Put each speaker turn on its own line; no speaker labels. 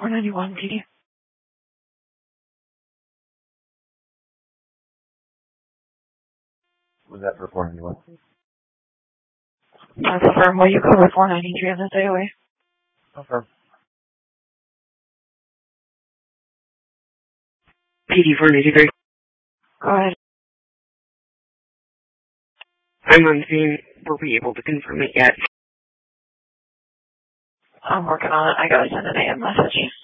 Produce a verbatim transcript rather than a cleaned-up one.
four ninety-one P D.
Was that for four ninety-one?
I confirm, will you cover four ninety-three on this A O A?
Confirm.
P D four ninety-three. Go ahead.
I'm on scene. Were we able to confirm it yet?
I'm working on it. I gotta send an A M message.